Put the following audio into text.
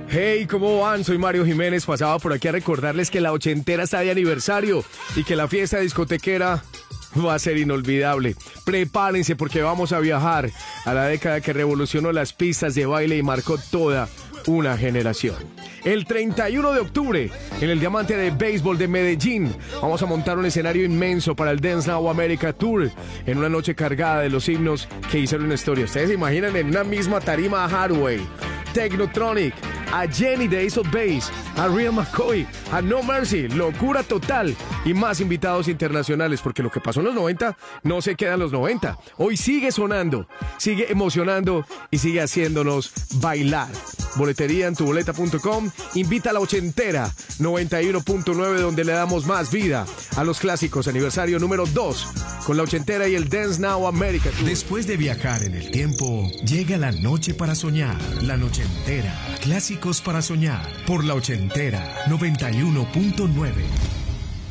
Hey, ¿cómo van? Soy Mario Jiménez, pasaba por aquí a recordarles que la ochentera está de aniversario y que la fiesta discotequera va a ser inolvidable. Prepárense porque vamos a viajar a la década que revolucionó las pistas de baile y marcó toda una generación. El 31 de octubre, en el Diamante de Béisbol de Medellín, vamos a montar un escenario inmenso para el Dance Now America Tour, en una noche cargada de los himnos que hicieron una historia. Ustedes se imaginan en una misma tarima a Hathaway, Technotronic, a Jenny de Ace of Base, a Real McCoy, a No Mercy, locura total y más invitados internacionales, porque lo que pasó en los 90 no se queda en los 90. Hoy sigue sonando, sigue emocionando y sigue haciéndonos bailar. Boletería en tuboleta.com. Invita a la ochentera 91.9, donde le damos más vida a los clásicos. Aniversario número 2 con la ochentera y el Dance Now America Tour. Después de viajar en el tiempo, llega la noche para soñar. La nochentera. Clásicos para soñar. Por la ochentera 91.9.